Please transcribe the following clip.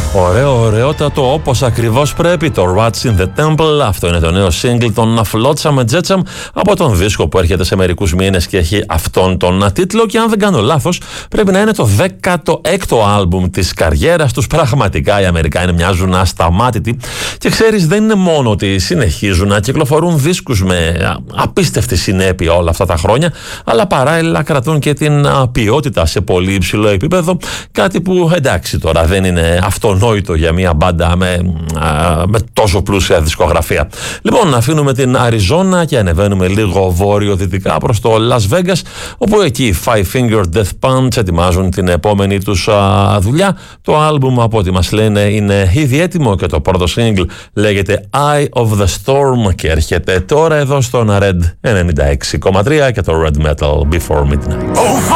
Ωραιότατο, όπως ακριβώς πρέπει, το Rats in the Temple. Αυτό είναι το νέο single των Flotsam and Jetsam από τον δίσκο που έρχεται σε μερικούς μήνες και έχει αυτόν τον τίτλο. Και αν δεν κάνω λάθος, πρέπει να είναι το 16ο άλμπουμ της καριέρας τους. Πραγματικά οι Αμερικάνοι μοιάζουν ασταμάτητοι. Και ξέρεις, δεν είναι μόνο ότι συνεχίζουν να κυκλοφορούν δίσκους με απίστευτη συνέπεια όλα αυτά τα χρόνια, αλλά παράλληλα κρατούν και την ποιότητα σε πολύ υψηλό επίπεδο. Κάτι που εντάξει τώρα δεν είναι αυτονόητο για μια μπάντα με τόσο πλούσια δισκογραφία. Λοιπόν, αφήνουμε την Αριζόνα και ανεβαίνουμε λίγο βόρειο-δυτικά προς το Las Vegas, όπου εκεί οι Five Finger Death Punch ετοιμάζουν την επόμενη τους δουλειά. Το άλμπουμ, από ό,τι μας λένε, είναι ήδη έτοιμο και το πρώτο single λέγεται Eye of the Storm και έρχεται τώρα εδώ στον Red 96,3 και το Red Metal Before Midnight.